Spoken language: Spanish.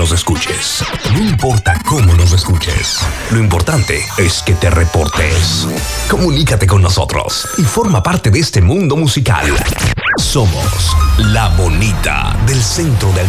nos escuches. No importa cómo nos escuches. Lo importante es que te reportes. Comunícate con nosotros y forma parte de este mundo musical. Somos La Bonita del centro de